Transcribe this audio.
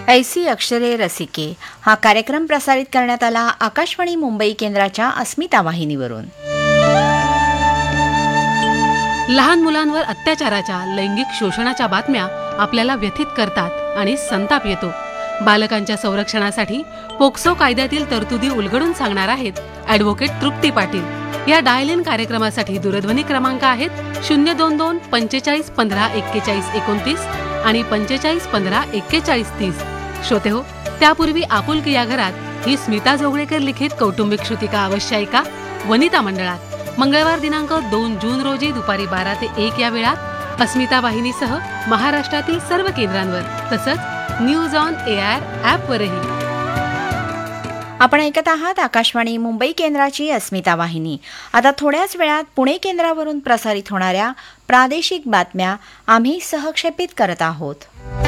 ऐसी अक्षरे रसिके हा कार्यक्रम प्रसारित करण्यात आला आकाशवाणी मुंबई केंद्राच्या अस्मिता वाहिनीवरून. लहान मुलांवर अत्याचाराच्या, लैंगिक शोषणाच्या बातम्या आपल्याला व्यथित करतात आणि संताप येतो. बालकांच्या संरक्षणासाठी पोक्सो कायद्यातील तरतुदी उलगडून सांगणार आहेत ॲडव्होकेट तृप्ती पाटील. या डायल इन कार्यक्रमासाठी दूरध्वनी क्रमांक आहेत 022 45 15 41 29 आणि 45 15 41 30. श्रोते हो, त्यापूर्वी आपुलकी या घरात ही स्मिता जोगळेकर लिखित कौटुंबिक श्रुतिका अवश्य ऐका. वनिता मंडळात मंगळवार दिनांक 2 जून रोजी दुपारी 12 ते 1 या वेळात अस्मिता वाहिनीसह महाराष्ट्रातील सर्व केंद्रांवर, तसंच न्यूज ऑन एआर ॲपवरही. आपण ऐकत आहात आकाशवाणी मुंबई केंद्राची अस्मिता वाहिनी. आता थोड्याच वेळात पुणे केंद्रावरून प्रसारित होणाऱ्या प्रादेशिक बातम्या आम्ही सहक्षेपित करत आहोत.